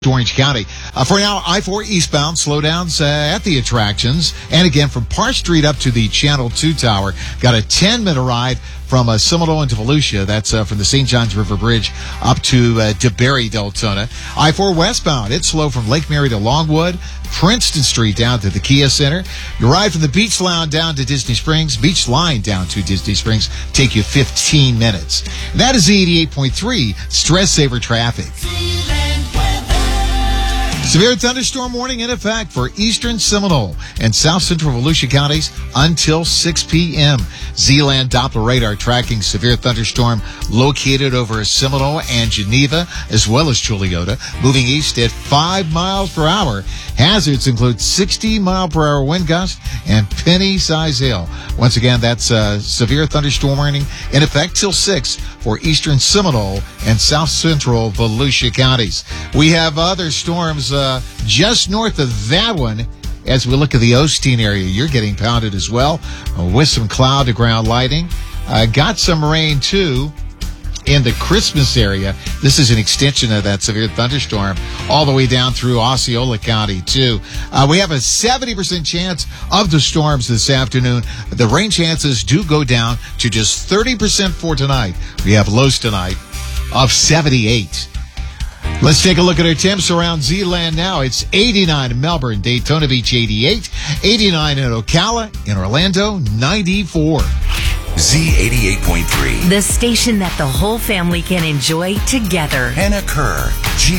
Orange County. For now, I-4 eastbound slowdowns at the attractions. And again, from Park Street up to the Channel 2 Tower, got a 10-minute ride from Seminole into Volusia. That's from the St. Johns River Bridge up to DeBerry, Deltona. I-4 westbound, it's slow from Lake Mary to Longwood, Princeton Street down to the Kia Center. Your ride from the Beach Lounge down to Disney Springs, Beach Line down to Disney Springs, take you 15 minutes. That is the 88.3 Stress Saver Traffic. Severe thunderstorm warning in effect for eastern Seminole and south central Volusia counties until 6 p.m. Z-Land Doppler radar tracking severe thunderstorm located over Seminole and Geneva, as well as Chulliota, moving east at 5 miles per hour. Hazards include 60-mile-per-hour wind gusts and penny-size hail. Once again, that's severe thunderstorm warning in effect till 6 for eastern Seminole and south central Volusia counties. We have other storms just north of that one. As we look at the Osteen area, you're getting pounded as well with some cloud-to-ground lighting. Got some rain, too, in the Christmas area. This is an extension of that severe thunderstorm all the way down through Osceola County, too. We have a 70% chance of the storms this afternoon. The rain chances do go down to just 30% for tonight. We have lows tonight of 78. Let's take a look at our temps around Z-Land now. It's 89 in Melbourne, Daytona Beach 88, 89 in Ocala, in Orlando 94. Z88.3. The station that the whole family can enjoy together. Hannah Kerr,